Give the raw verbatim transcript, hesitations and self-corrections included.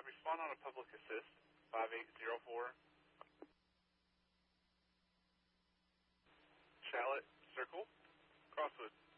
respond on a public assist, five eight zero four. Shallot Circle, Crosswood.